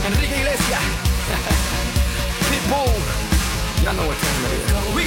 Enrique Iglesias, Pitbull, y'all know what time it is.